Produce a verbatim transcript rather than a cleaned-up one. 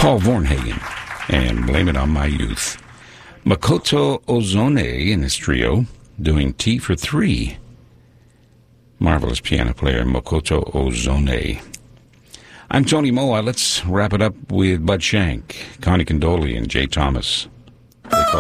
Paul Vornhagen, and Blame It on My Youth. Makoto Ozone in his trio, doing Tea for Three. Marvelous piano player, Makoto Ozone. I'm Tony Moa. Let's wrap it up with Bud Shank, Connie Condoli, and Jay Thomas.